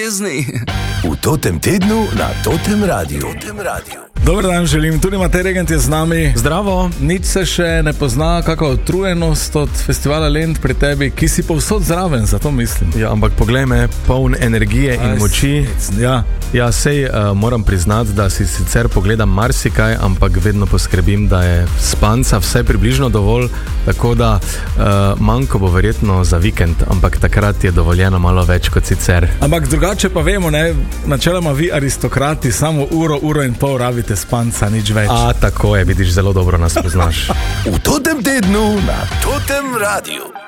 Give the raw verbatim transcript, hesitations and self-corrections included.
V Totem tednu na Totem Radiu. Totem Radiu. Dober dan želim, tudi Matej Regent je z nami. Zdravo. Nič se še ne pozna, kakva utrujenost od festivala Lent pri tebi, ki si povsod zraven, zato mislim. Ja, ampak poglej me, poln energije in moči. Ja. Ja, sej uh, moram priznati, da si sicer pogledam marsikaj, ampak vedno poskrbim, da je spanca vse približno dovolj, tako da uh, manjko bo verjetno za vikend, ampak takrat je dovoljeno malo več kot sicer. Ampak drugače pa vemo, ne, načeloma vi aristokrati samo uro, uro in pol rabite spanca, nič več. A, tako je, vidiš, zelo dobro nas poznaš. V Totem tednu na Totem Radiu.